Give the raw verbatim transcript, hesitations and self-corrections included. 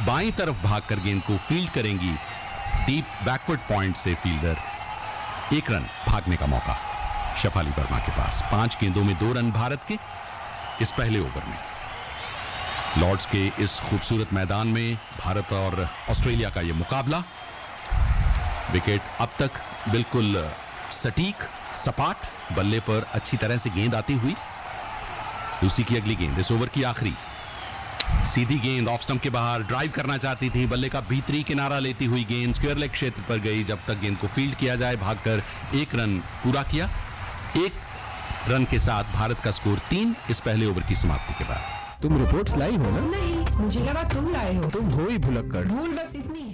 बाईं तरफ भागकर गेंद को फील्ड करेंगी। डीप बैकवर्ड पॉइंट से फील्डर, एक रन भागने का मौका शेफाली वर्मा के पास। पांच गेंदों में दो रन भारत के इस पहले ओवर में। लॉर्ड्स के इस खूबसूरत मैदान में भारत और ऑस्ट्रेलिया का यह मुकाबला। विकेट अब तक बिल्कुल सटीक, सपाट, बल्ले पर अच्छी तरह से गेंद आती हुई। दूसरी की अगली गेंद इस ओवर की आखिरी, सीधी गेंद ऑफ स्टंप के बाहर, ड्राइव करना चाहती थी, बल्ले का भीतरी किनारा लेती हुई गेंद स्क्वायर लेग क्षेत्र पर गई। जब तक गेंद को फील्ड किया जाए, भागकर एक रन पूरा किया। एक रन के साथ भारत का स्कोर तीन इस पहले ओवर की समाप्ति के बाद। तुम रिपोर्ट्स लाई हो ना? नहीं, मुझे लगा तुम लाए हो। तुम हो ही भुलक्कड़। भूल बस इतनी है।